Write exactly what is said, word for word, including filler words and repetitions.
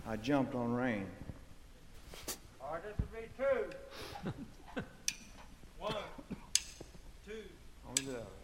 I jumped on rain. All right, this will be two. One, two. On the other.